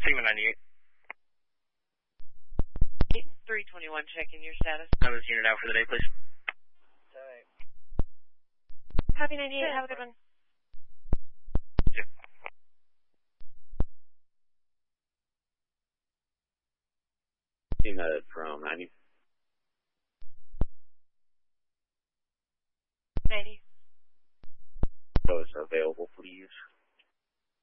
Sigma 98. 321, checking your status. Have this unit out for the day, please. Alright. Copy 98, have a good one. Team headed from 90. 90. Those available, please.